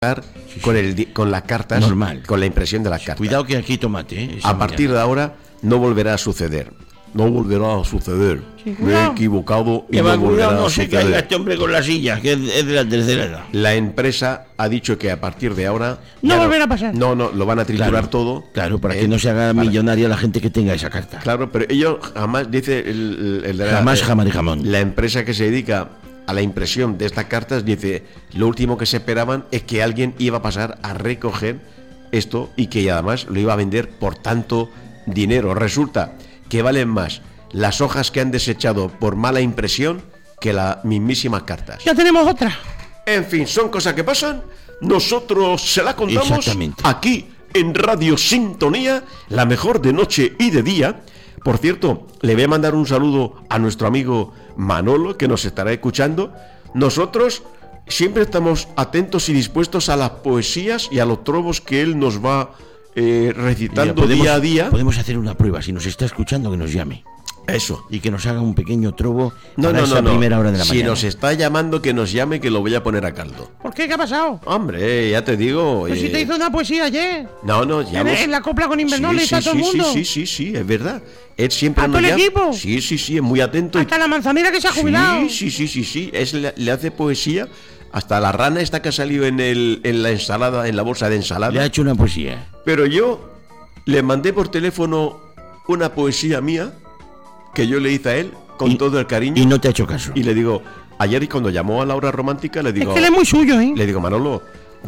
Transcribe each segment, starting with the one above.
con las cartas, normal, con la impresión de las cartas. Cuidado que aquí tomate, A partir de ahora no volverá a suceder. No volverá a suceder. Sí, Me he equivocado y no volverá no a se suceder. caiga este hombre con la silla, que es de la tercera edad. La empresa ha dicho que a partir de ahora no volverá a pasar. No, lo van a triturar todo. Claro, para que no se haga millonaria la gente que tenga esa carta. Claro, pero ellos jamás, dice el de jamás de jamón. La empresa que se dedica a la impresión de estas cartas dice, lo último que se esperaban es que alguien iba a pasar a recoger esto y que además lo iba a vender por tanto dinero. Resulta que valen más las hojas que han desechado por mala impresión que las mismísimas cartas. Ya tenemos otra. En fin, son cosas que pasan. Nosotros se la contamos aquí en Radio Sintonía, la mejor de noche y de día. Por cierto, le voy a mandar un saludo a nuestro amigo Manolo, que nos estará escuchando. Nosotros siempre estamos atentos y dispuestos a las poesías y a los trovos que él nos va recitando día a día. Podemos hacer una prueba, si nos está escuchando, que nos llame. Eso. Y que nos haga un pequeño trovo primera hora de la mañana. Si nos está llamando, que nos llame, que lo voy a poner a caldo. ¿Por qué? ¿Qué ha pasado? Hombre, ya te digo. Pues si te hizo una poesía ayer. No, ya en la copla con Invernol está todo el mundo. Sí, es verdad. Él siempre ¿A todo el equipo? Sí, es muy atento. Hasta la manzanera que se ha jubilado. Sí. Le hace poesía. Hasta la rana esta que ha salido en la ensalada, en la bolsa de ensalada. Le ha hecho una poesía. Pero yo le mandé por teléfono una poesía mía que yo le hice a él con todo el cariño. Y no te ha hecho caso. Y le digo, ayer cuando llamó a la hora romántica, le digo... Es que él es muy suyo, ¿eh? Le digo, Manolo,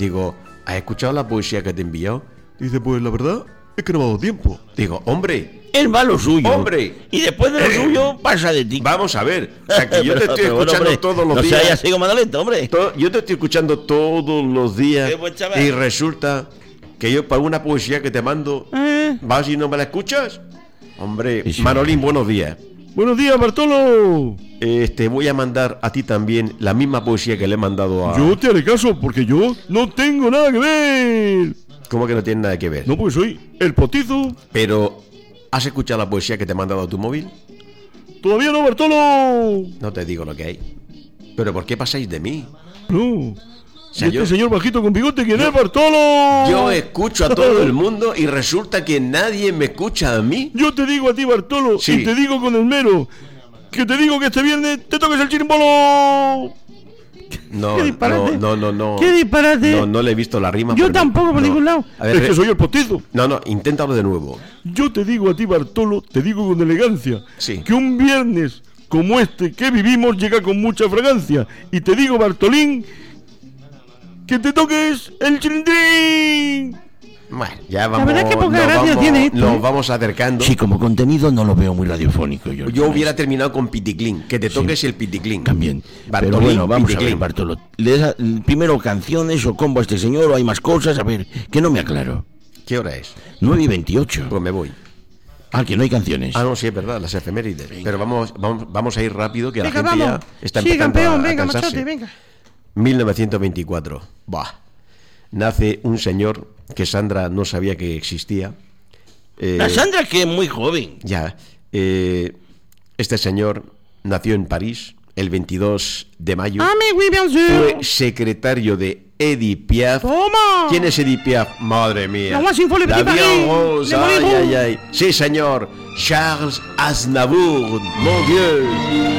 ¿has escuchado la poesía que te he enviado? Dice, pues la verdad es que no me ha dado tiempo. Digo, hombre... Él va a lo suyo. ¡Hombre! Y después de lo suyo pasa de ti. Vamos a ver. O sea, que yo te estoy escuchando todos los días. No seas así Manolito, hombre. Yo te estoy escuchando todos los días. Y resulta que yo para una poesía que te mando, vas y no me la escuchas. Hombre, sí. Manolín, buenos días. Buenos días, Bartolo. Voy a mandar a ti también la misma poesía que le he mandado a... Yo te haré caso, porque yo no tengo nada que ver. ¿Cómo que no tiene nada que ver? No, pues soy el potizo. Pero, ¿has escuchado la poesía que te he mandado a tu móvil? Todavía no, Bartolo. No te digo lo que hay. ¿Pero por qué pasáis de mí? No. O sea, este señor bajito con bigote, ¿quién es, Bartolo? Yo escucho a todo el mundo y resulta que nadie me escucha a mí. Yo te digo a ti, Bartolo, y te digo con el mero, que te digo que este viernes te toques el chirimbolo. No. ¿Qué disparate? No le he visto la rima. Yo tampoco por ningún lado. A ver, es que soy el postizo. No, inténtalo de nuevo. Yo te digo a ti, Bartolo, te digo con elegancia, que un viernes como este que vivimos llega con mucha fragancia. Y te digo, Bartolín, que te toques el chilindrín. Bueno, ya vamos. La verdad es que poca gracia tiene esto. Nos vamos acercando. Sí, como contenido no lo veo muy radiofónico. Yo hubiera terminado con Piticlín, que te toques el Piticlín. También. Bartolín, pero bueno, vamos Piticlín. a ver, Bartolo. ¿Le das primero canciones o combo a este señor o hay más cosas? A ver, que no me aclaro. ¿Qué hora es? 9:28. Pues me voy. Que no hay canciones. No, sí, es verdad, las efemérides. Venga. Pero vamos a ir rápido, que venga, la gente ya está empezando campeón, a venga, cansarse. machote, venga. 1924. Nace un señor que Sandra no sabía que existía. La Sandra, que es muy joven. Ya. Este señor nació en París el 22 de mayo. Oui, bien sûr. Fue secretario de Edith Piaf. ¡Toma! ¿Quién es Edith Piaf? Madre mía. La Bien Rose. Ay. Sí, señor. Charles Aznavour. Mon Dieu.